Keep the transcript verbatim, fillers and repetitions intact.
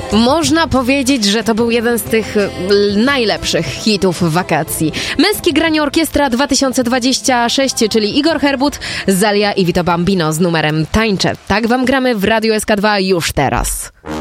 Można powiedzieć, że to był jeden z tych najlepszych hitów wakacji. Męskie granie orkiestra dwa tysiące dwudziesty szósty, czyli Igor Herbut, Zalia i Vito Bambino z numerem Tańczę. Tak wam gramy w Radiu S K dwa już teraz.